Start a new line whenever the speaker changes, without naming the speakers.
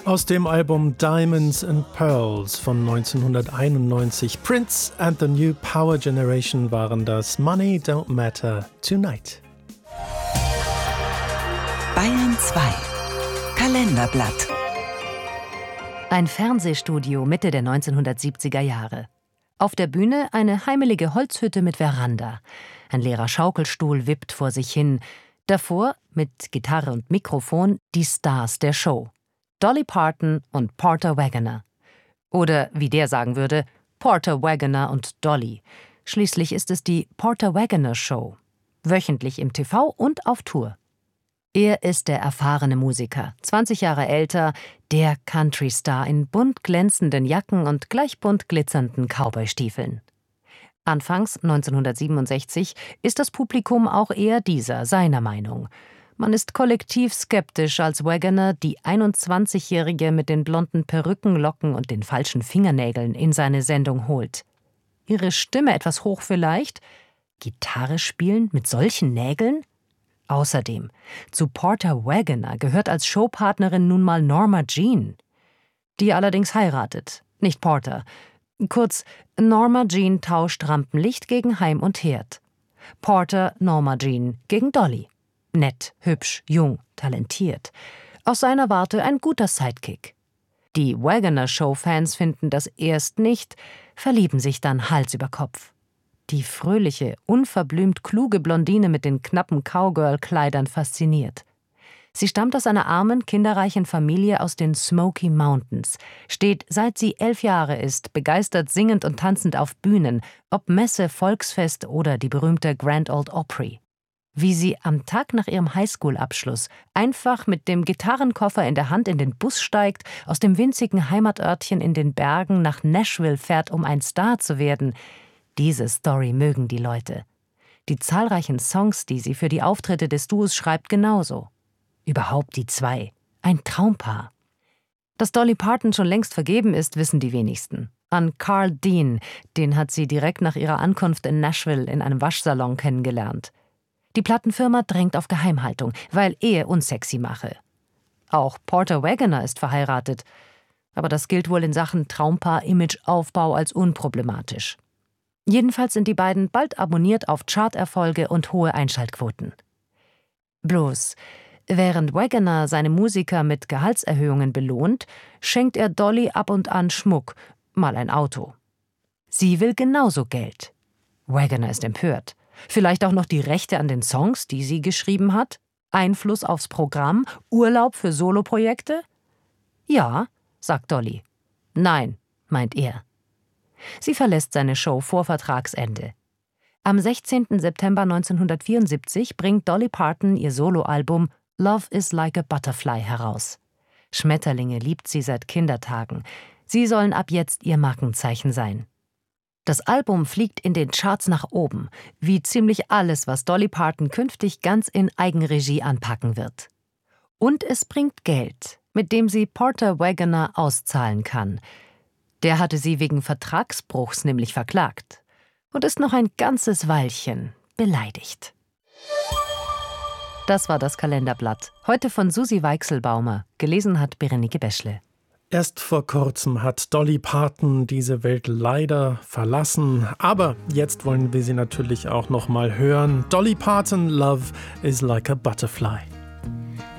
Aus dem Album Diamonds and Pearls von 1991. Prince and the New Power Generation waren das. Money Don't Matter Tonight.
Bayern 2 Kalenderblatt.
Ein Fernsehstudio Mitte der 1970er Jahre. Auf der Bühne eine heimelige Holzhütte mit Veranda. Ein leerer Schaukelstuhl wippt vor sich hin. Davor, mit Gitarre und Mikrofon, die Stars der Show. Dolly Parton und Porter Wagoner. Oder, wie der sagen würde, Porter Wagoner und Dolly. Schließlich ist es die Porter Wagoner Show. Wöchentlich im TV und auf Tour. Er ist der erfahrene Musiker, 20 Jahre älter, der Country-Star in bunt glänzenden Jacken und gleich bunt glitzernden Cowboy-Stiefeln. Anfangs 1967 ist das Publikum auch eher seiner Meinung. Man ist kollektiv skeptisch, als Wagoner die 21-Jährige mit den blonden Perückenlocken und den falschen Fingernägeln in seine Sendung holt. Ihre Stimme etwas hoch vielleicht? Gitarre spielen mit solchen Nägeln? Außerdem, zu Porter Wagoner gehört als Showpartnerin nun mal Norma Jean, die allerdings heiratet, nicht Porter. Kurz, Norma Jean tauscht Rampenlicht gegen Heim und Herd. Porter Norma Jean gegen Dolly. Nett, hübsch, jung, talentiert. Aus seiner Warte ein guter Sidekick. Die Wagoner-Show-Fans finden das erst nicht, verlieben sich dann Hals über Kopf. Die fröhliche, unverblümt kluge Blondine mit den knappen Cowgirl-Kleidern fasziniert. Sie stammt aus einer armen, kinderreichen Familie aus den Smoky Mountains, steht, seit sie 11 Jahre ist, begeistert singend und tanzend auf Bühnen, ob Messe, Volksfest oder die berühmte Grand Ole Opry. Wie sie am Tag nach ihrem Highschool-Abschluss einfach mit dem Gitarrenkoffer in der Hand in den Bus steigt, aus dem winzigen Heimatörtchen in den Bergen nach Nashville fährt, um ein Star zu werden. Diese Story mögen die Leute. Die zahlreichen Songs, die sie für die Auftritte des Duos schreibt, genauso. Überhaupt die zwei. Ein Traumpaar. Dass Dolly Parton schon längst vergeben ist, wissen die wenigsten. An Carl Dean, den hat sie direkt nach ihrer Ankunft in Nashville in einem Waschsalon kennengelernt. Die Plattenfirma drängt auf Geheimhaltung, weil Ehe unsexy mache. Auch Porter Wagoner ist verheiratet, aber das gilt wohl in Sachen Traumpaar-Image-Aufbau als unproblematisch. Jedenfalls sind die beiden bald abonniert auf Charterfolge und hohe Einschaltquoten. Bloß, während Wagoner seine Musiker mit Gehaltserhöhungen belohnt, schenkt er Dolly ab und an Schmuck, mal ein Auto. Sie will genauso Geld. Wagoner ist empört. Vielleicht auch noch die Rechte an den Songs, die sie geschrieben hat? Einfluss aufs Programm? Urlaub für Soloprojekte? Ja, sagt Dolly. Nein, meint er. Sie verlässt seine Show vor Vertragsende. Am 16. September 1974 bringt Dolly Parton ihr Soloalbum Love is Like a Butterfly heraus. Schmetterlinge liebt sie seit Kindertagen. Sie sollen ab jetzt ihr Markenzeichen sein. Das Album fliegt in den Charts nach oben, wie ziemlich alles, was Dolly Parton künftig ganz in Eigenregie anpacken wird. Und es bringt Geld, mit dem sie Porter Wagoner auszahlen kann. Der hatte sie wegen Vertragsbruchs nämlich verklagt und ist noch ein ganzes Weilchen beleidigt. Das war das Kalenderblatt. Heute von Susi Weichselbaumer. Gelesen hat Berenike Beschle.
Erst vor kurzem hat Dolly Parton diese Welt leider verlassen. Aber jetzt wollen wir sie natürlich auch noch mal hören. Dolly Parton, Love is Like a Butterfly.